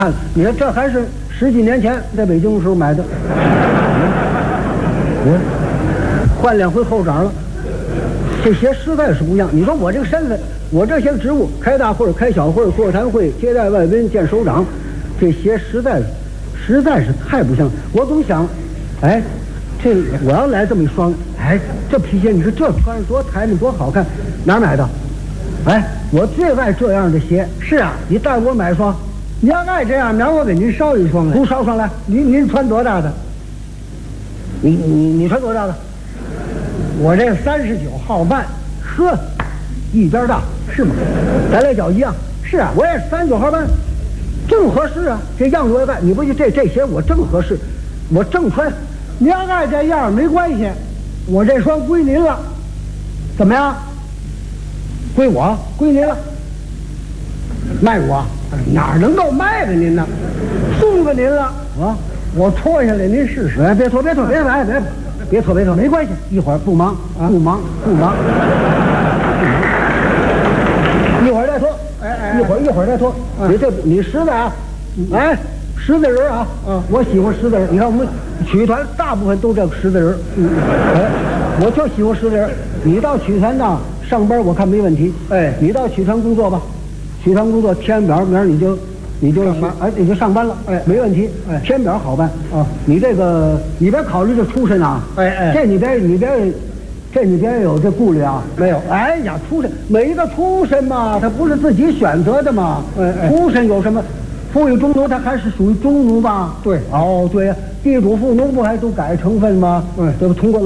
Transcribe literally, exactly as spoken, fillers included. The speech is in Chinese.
看，你看这还是十几年前在北京的时候买的，嗯，换两回后掌了。这鞋实在是不一样。你说我这个身份，我这些职务，开大会、开小会、座谈会、接待外宾、见首长，这鞋实在是实在是太不像。我总想，哎，这我要来这么一双，哎，这皮鞋，你说这穿上多抬着多好看，哪儿买的？哎，我最爱这样的鞋。 是啊， 你带我买双。 你要爱这样，明儿我给您捎一双来。 不捎上来， 您您穿多大的？ 你你你穿多大的？ 我这三十九号半。 呵，一边大是吗？咱俩脚一样。 是啊， 我也是三十九号半，正合适啊。这样子我也爱，你不就这这鞋我正合适，我正穿。 你要爱这样没关系，我这双归您了，怎么样？ 归我， 归您了。 卖我？ 哪能够卖给您呢？送给您了啊！ 我脱下来您试试。 哎，别脱，别脱，别别别别脱，别脱， 没关系， 一会儿不忙， 啊、 不忙，不忙，一会儿再脱， 哎哎， 一会儿一会儿再脱。 啊、 你这你实在啊，哎，十字人啊， 嗯， 我喜欢十字人。你看我们曲团大部分都这个十字人，嗯，哎，我就喜欢十字人。你到曲团呢上班，我看没问题。 哎， 你到曲团工作吧。曲团工作填表，明儿你就你就上班， 哎，你就上班了， 哎， 没问题， 哎， 填表好办啊。 你这个你别考虑这出身啊， 哎哎， 这你别你别，这你别有这顾虑啊， 没有。 哎呀，出身每一个出身嘛，他不是自己选择的嘛， 哎哎， 出身有什么？富裕中奴，他还是属于中奴吧？ 对， 哦对呀，地主富农不还都改成分吗？ 嗯， 对吧？通过。